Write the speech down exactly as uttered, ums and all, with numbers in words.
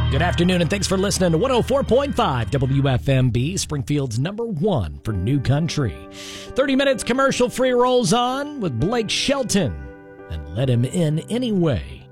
Good afternoon, and thanks for listening to one oh four point five W F M B, Springfield's number one for new country. thirty minutes commercial free rolls on with Blake Shelton and Let Him In Anyway.